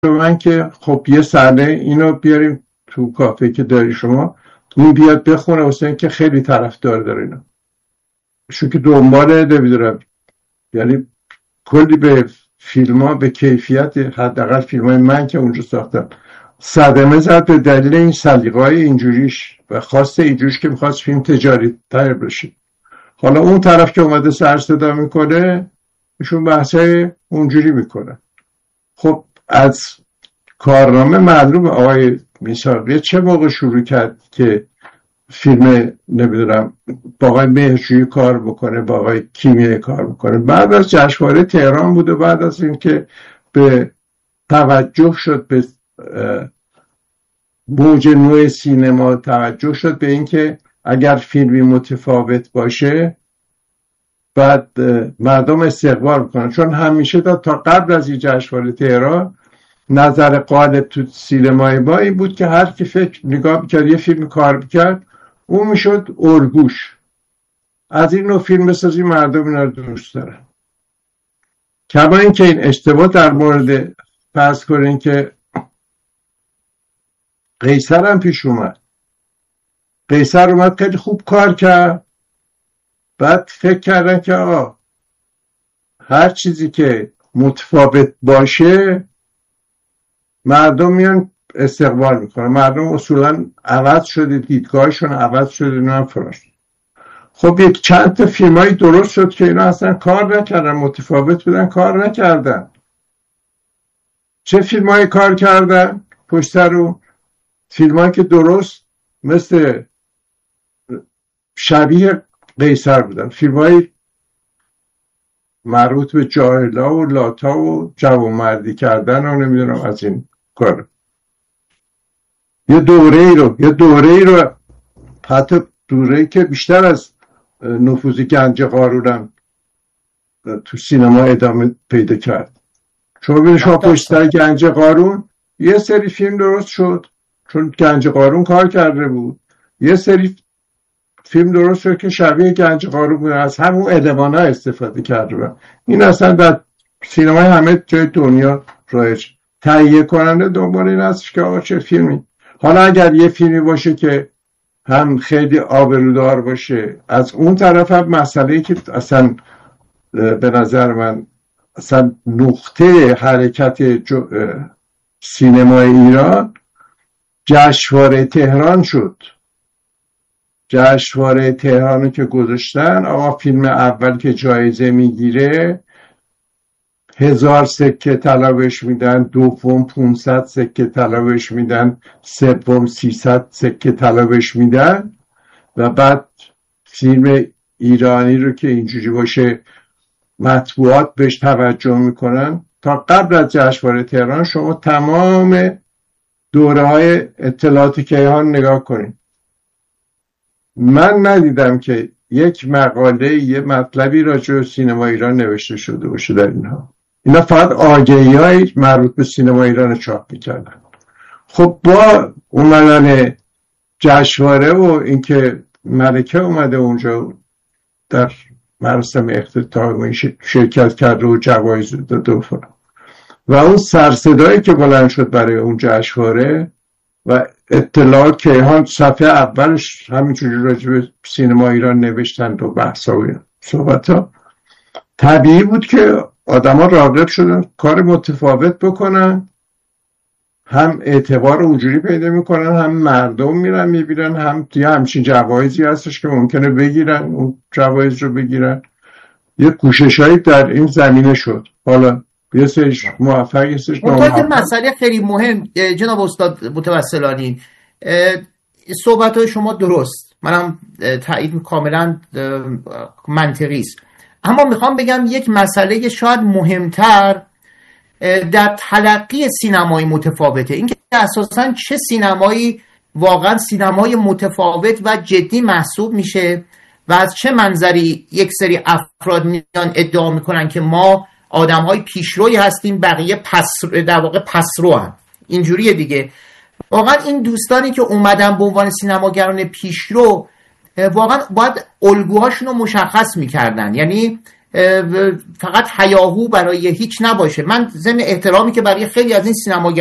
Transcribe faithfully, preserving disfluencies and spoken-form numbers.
من که خب یه صحنه اینو بیاریم تو کافه که داری شما، اون بیاد بخونه واسه که خیلی طرفدار داره اینا، چون که دنبال نمیدونم، یعنی کلی به فیلم ها به کیفیت حداقل فیلم های من که اونجا ساختم صدمه زد به دلیل این سلیقه‌های اینجوریش و خواسته اینجوریش که میخواست فیلم تجاری تر بشه. حالا اون طرف که اومده سر صدا میکنه ایشون بحثای اونجوری میکنه. خب از کارنامه معلوم آقای میساقی چه موقع شروع کرد که فیلم نمیدونم با آقای مهرجویی کار بکنه، با آقای کیمیایی کار بکنه. بعد از جشنواره تهران بود و بعد از اینکه به توجه شد به موج نو سینما، توجه شد به اینکه اگر فیلمی متفاوت باشه بعد مردم استقبال میکنن. چون همیشه تا, تا قبل از این جشنواره تهران نظر غالب تو سینمای ما این بود که هر کی فکر نگاه میکرد یه فیلم کار میکرد اون میشد ارگوش. از این نوع فیلم بسازی مردم اینا رو دوست دارن. کما این که این اشتباه در مورد فرض کنین که قیصر هم پیش اومد. قیصر اومد خیلی خوب کار کرد، بعد فکر کردن که آقا هر چیزی که متفاوت باشه مردم میان استقبال میکنن. مردم اصولا عوض شده، دیدگاهشون عوض شده، نه فراش. خب یک چند تا فیلمایی درست شد که اینا اصلا کار نکردن، متفاوت بودن، کار نکردن. چه فیلمایی کار کردن پشت رو؟ فیلمایی که درست مثل شبیه قیصر بودن، فیلمایی مربوط به جاهلا و لاتا و جوانمردی کردن و نمیدونم از این کار. یه دوره ای رو یه دوره ای رو حتی دوره ای که بیشتر از نفوذ گنج قارونم تو سینما ادامه پیدا کرد. چون ببینید شما پشت سر گنج قارون یه سری فیلم درست شد چون گنج قارون کار کرده بود، یه سری فیلم درست شد که شبیه گنج قارون بود، از همون ادمانه استفاده کرده بود. این اصلا در سینمای همه جای دنیا رایج. تهیه کننده دنبال این هستش که آقا چه فیلمی. حالا اگر یه فیلمی باشه که هم خیلی آبرودار باشه، از اون طرف هم مسئله‌ای که اصلا به نظر من اصلا نقطه حرکت سینمای ایران جشنواره تهران شد. جشنواره تهرانو که گذاشتن، آقا فیلم اول که جایزه میگیره هزار سکه طلا بهش میدن، دوم پونصد سکه طلا بهش میدن، سوم سیصد سکه طلا بهش میدن و بعد فیلم ایرانی رو که اینجوری باشه مطبوعات بهش توجه میکنن. تا قبل از جشنواره تهران شما تمام دوره های اطلاعات کیهان نگاه کنید، من ندیدم که یک مقاله یه مطلبی راجع به سینما ایران نوشته شده باشه در اینها. اینا فقط آگهی‌های مربوط به سینما ایران چاپ می‌کردن. خب با اومدن جشنواره و اینکه ملکه اومده اونجا در مراسم اختتامی شرکت کرده و جوایز داده و فلان و اون سرصدایی که بلند شد برای اون جشنواره و اطلاعات کیهان صفحه اولش همینجوری راجع به سینما ایران نوشتند و بحثا و صحبتا، طبیعی بود که آدما راغب شدن کار متفاوت بکنن، هم اعتبار اونجوری پیدا میکنن، هم مردم میرن میبینن، هم دیگه همچین جوایزی هستش که ممکنه بگیرن، اون جوایز رو بگیرن. یه کوششایی در این زمینه شد. حالا یه سریش موفق، یه سریش ناموفق. مسئله خیلی مهم جناب استاد متوسلانی، صحبت‌های شما درست، منم تایید کاملا منطقی است، اما میخوام بگم یک مسئله شاید مهمتر در تلقی سینمای متفاوته، اینکه اساساً چه سینمایی واقعا سینمای متفاوت و جدی محسوب میشه و از چه منظری یک سری افراد میان ادعا میکنن که ما آدم‌های پیشروی هستیم، بقیه پس در واقع پسرو هم. اینجوریه دیگه. واقعا این دوستانی که اومدن به عنوان سینماگران پیشرو واقعا باید الگوهاشون رو مشخص میکردن. یعنی فقط هیاهو برای هیچ نباشه. من ضمن احترامی که برای خیلی از این سینماگران